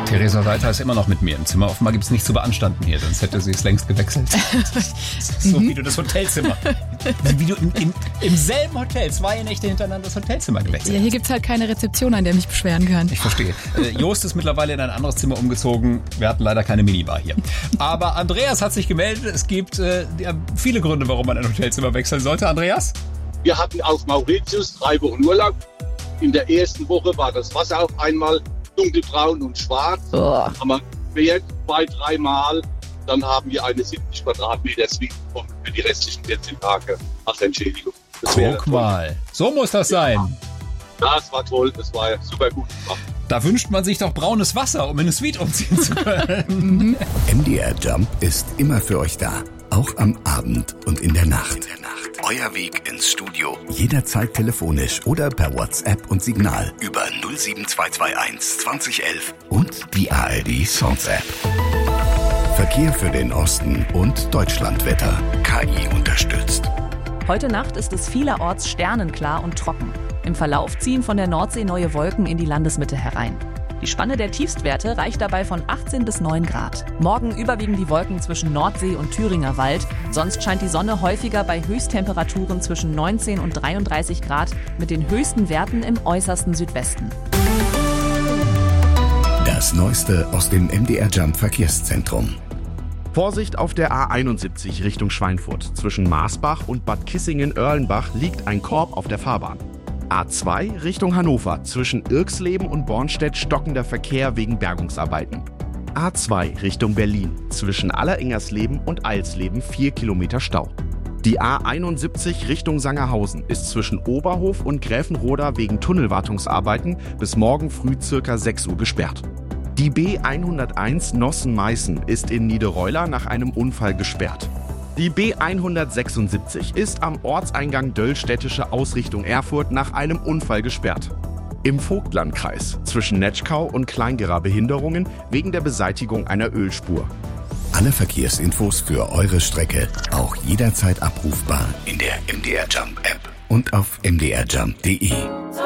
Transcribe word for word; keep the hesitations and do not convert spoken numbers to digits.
Theresa Reiter ist immer noch mit mir im Zimmer. Offenbar gibt es nichts zu beanstanden hier, sonst hätte sie es längst gewechselt. So wie du das Hotelzimmer. Wie du im, im, im selben Hotel zwei Nächte hintereinander das Hotelzimmer gewechselt hast. Ja, hier gibt es halt keine Rezeption, an der ich mich beschweren kann. Ich verstehe. Joost ist mittlerweile in ein anderes Zimmer umgezogen. Wir hatten leider keine Minibar hier. Aber Andreas hat sich gemeldet. Es gibt äh, ja, viele Gründe, warum man ein Hotelzimmer wechseln sollte. Andreas? Wir hatten auf Mauritius drei Wochen Urlaub. In der ersten Woche war das Wasser auf einmal dunkelbraun und schwarz. Oh. Haben wir quer zwei, dreimal. Dann haben wir eine siebzig Quadratmeter Suite bekommen für die restlichen vierzehn Tage als Entschädigung. Das Guck mal, so muss das sein. Ja, das war toll, das war super gut gemacht. Da wünscht man sich doch braunes Wasser, um in eine Suite umziehen zu können. M D R Jump ist immer für euch da. Auch am Abend und in der Nacht. In der Nacht. Euer Weg ins Studio. Jederzeit telefonisch oder per WhatsApp und Signal über null sieben zwei zwei eins zwanzig elf und die A R D Songs App. Verkehr für den Osten und Deutschlandwetter. K I unterstützt. Heute Nacht ist es vielerorts sternenklar und trocken. Im Verlauf ziehen von der Nordsee neue Wolken in die Landesmitte herein. Die Spanne der Tiefstwerte reicht dabei von achtzehn bis neun Grad. Morgen überwiegen die Wolken zwischen Nordsee und Thüringer Wald. Sonst scheint die Sonne häufiger bei Höchsttemperaturen zwischen neunzehn und dreiunddreißig Grad mit den höchsten Werten im äußersten Südwesten. Das Neueste aus dem M D R Jump Verkehrszentrum. Vorsicht auf der A einundsiebzig Richtung Schweinfurt. Zwischen Maasbach und Bad Kissingen-Oerlenbach liegt ein Korb auf der Fahrbahn. A zwei Richtung Hannover. Zwischen Irxleben und Bornstedt stockender Verkehr wegen Bergungsarbeiten. A zwei Richtung Berlin. Zwischen Allerengersleben und Eilsleben vier Kilometer Stau. Die A einundsiebzig Richtung Sangerhausen ist zwischen Oberhof und Gräfenroda wegen Tunnelwartungsarbeiten bis morgen früh ca. sechs Uhr gesperrt. Die B hunderteins Nossen-Meißen ist in Niederreuler nach einem Unfall gesperrt. Die B hundertsechsundsiebzig ist am Ortseingang Döllstädtische Ausrichtung Erfurt nach einem Unfall gesperrt. Im Vogtlandkreis zwischen Netschkau und Kleingerer Behinderungen wegen der Beseitigung einer Ölspur. Alle Verkehrsinfos für eure Strecke auch jederzeit abrufbar in der M D R Jump App und auf m d r jump punkt d e.